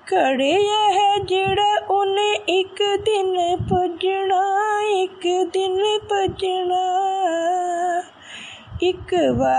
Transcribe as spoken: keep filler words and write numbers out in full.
ਘੜਿਆ ਹੈ ਜਿਹੜਾ ਉਹਨੇ ਇੱਕ ਦਿਨ ਪੁੱਜਣਾ, ਇੱਕ ਦਿਨ ਪੁੱਜਣਾ। ਇੱਕ ਵਾਰ